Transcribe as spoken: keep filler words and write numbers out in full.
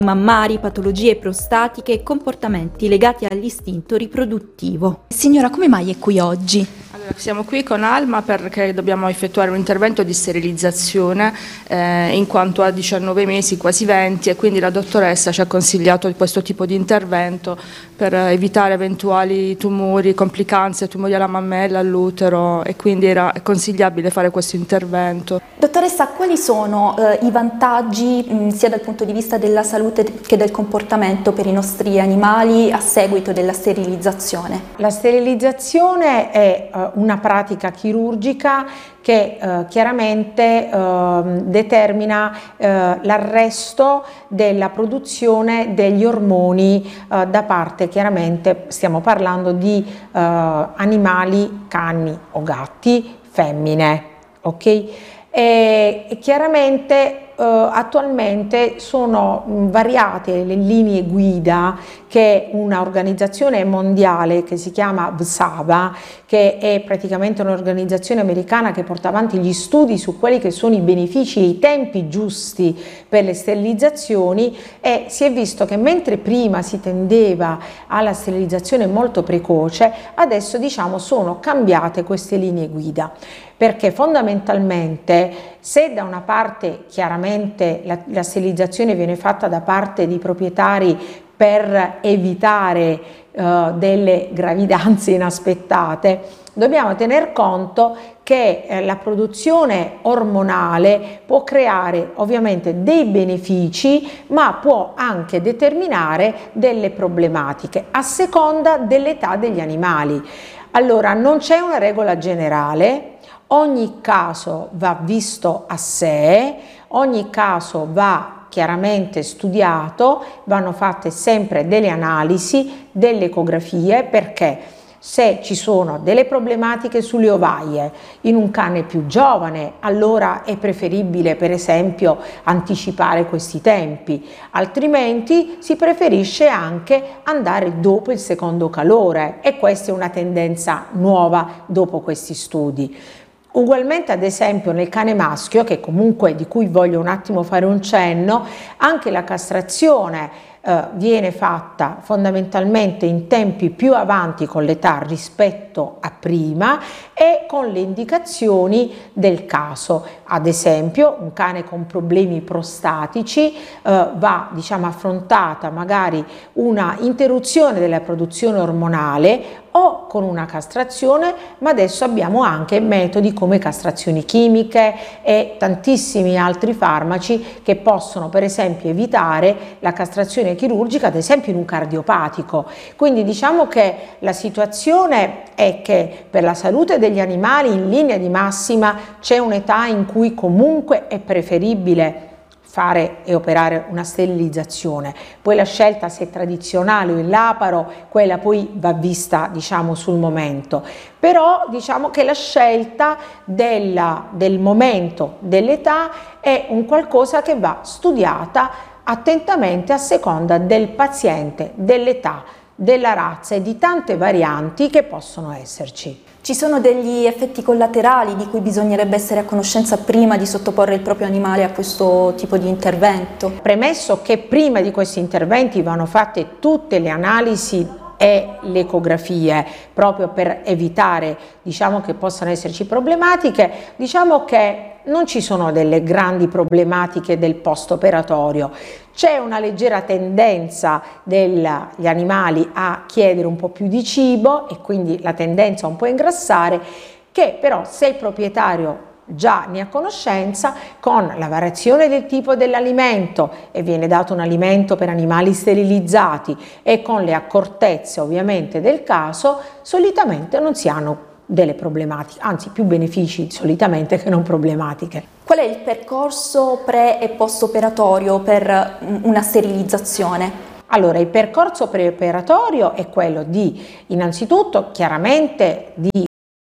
mammari, patologie prostatiche e comportamenti legati all'istinto riproduttivo. Signora, come mai è qui oggi? Allora, siamo qui con Alma perché dobbiamo effettuare un intervento di sterilizzazione eh, in quanto ha diciannove mesi, quasi venti, e quindi la dottoressa ci ha consigliato questo tipo di intervento per evitare eventuali tumori, complicanze, tumori alla mammella, all'utero, e quindi era consigliabile fare questo intervento. Dottoressa, quali sono eh, i vantaggi mh, sia dal punto di vista della salute che del comportamento per i nostri animali a seguito della sterilizzazione? La sterilizzazione è eh, una pratica chirurgica che eh, chiaramente eh, determina eh, l'arresto della produzione degli ormoni eh, da parte, chiaramente stiamo parlando di eh, animali, cani o gatti, femmine, ok? E, e chiaramente Uh, attualmente sono mh, variate le linee guida che una organizzazione mondiale che si chiama V S A V A, che è praticamente un'organizzazione americana che porta avanti gli studi su quelli che sono i benefici e i tempi giusti per le sterilizzazioni, e si è visto che mentre prima si tendeva alla sterilizzazione molto precoce, adesso diciamo sono cambiate queste linee guida, perché fondamentalmente se da una parte chiaramente la, la sterilizzazione viene fatta da parte di proprietari per evitare uh, delle gravidanze inaspettate, dobbiamo tener conto che eh, la produzione ormonale può creare ovviamente dei benefici, ma può anche determinare delle problematiche a seconda dell'età degli animali. Allora, non c'è una regola generale. Ogni caso va visto a sé, ogni caso va chiaramente studiato, vanno fatte sempre delle analisi, delle ecografie, perché se ci sono delle problematiche sulle ovaie in un cane più giovane, allora è preferibile per esempio anticipare questi tempi, altrimenti si preferisce anche andare dopo il secondo calore, e questa è una tendenza nuova dopo questi studi. Ugualmente, ad esempio, nel cane maschio, che comunque di cui voglio un attimo fare un cenno, anche la castrazione eh, viene fatta fondamentalmente in tempi più avanti con l'età rispetto a prima e con le indicazioni del caso. Ad esempio, un cane con problemi prostatici eh, va, diciamo, affrontata magari una interruzione della produzione ormonale o con una castrazione, ma adesso abbiamo anche metodi come castrazioni chimiche e tantissimi altri farmaci che possono per esempio evitare la castrazione chirurgica, ad esempio in un cardiopatico. Quindi diciamo che la situazione è che per la salute degli animali in linea di massima c'è un'età in cui comunque è preferibile fare e operare una sterilizzazione. Poi la scelta, se è tradizionale o in laparo, quella poi va vista diciamo sul momento, però diciamo che la scelta della, del momento, dell'età è un qualcosa che va studiata attentamente a seconda del paziente, dell'età, della razza e di tante varianti che possono esserci. Ci sono degli effetti collaterali di cui bisognerebbe essere a conoscenza prima di sottoporre il proprio animale a questo tipo di intervento? Premesso che prima di questi interventi vanno fatte tutte le analisi e le ecografie proprio per evitare diciamo che possano esserci problematiche, diciamo che non ci sono delle grandi problematiche del post operatorio. C'è una leggera tendenza degli animali a chiedere un po' più di cibo e quindi la tendenza a un po' ingrassare, che però se il proprietario già ne ha conoscenza, con la variazione del tipo dell'alimento, e viene dato un alimento per animali sterilizzati, e con le accortezze ovviamente del caso, solitamente non si hanno delle problematiche, anzi più benefici solitamente che non problematiche. Qual è il percorso pre e post operatorio per una sterilizzazione? Allora, il percorso preoperatorio è quello di innanzitutto chiaramente di